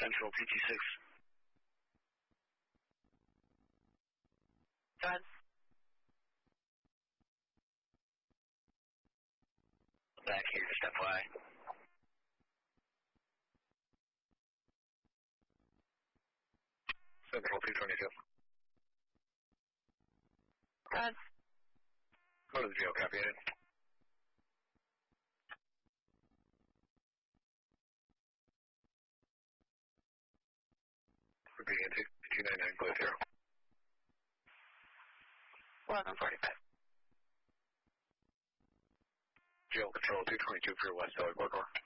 Central PT6. Go ahead. Back here, just FYI. Central 222. Go ahead. Go to the jail, copy it. Repeating 299, clear 0. 11:45. Jail control 222 for West LA corridor.